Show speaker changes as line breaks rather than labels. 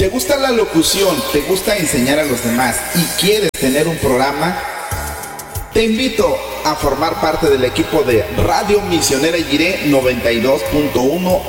¿Te gusta la locución? ¿Te gusta enseñar a los demás? ¿Y quieres tener un programa? Te invito a formar parte del equipo de Radio Misionera Jiré 92.1